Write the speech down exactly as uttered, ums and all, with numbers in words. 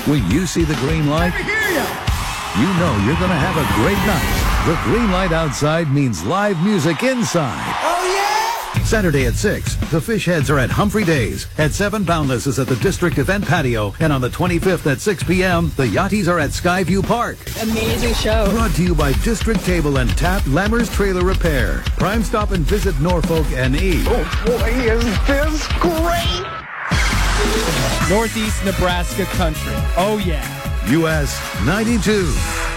When you see the green light, Let me hear ya. you know you're going to have a great night. The green light outside means live music inside. Oh, yeah? Saturday at six, the Fish Heads are at Humphrey Days. At seven, Boundless is at the District Event Patio. And on the twenty-fifth at six p.m., the Yachties are at Skyview Park. Amazing show. Brought to you by District Table and Tap Lammers Trailer Repair. Prime Stop and Visit Norfolk N E. Oh, boy, is this great! Northeast Nebraska country. Oh, yeah. U S ninety-two.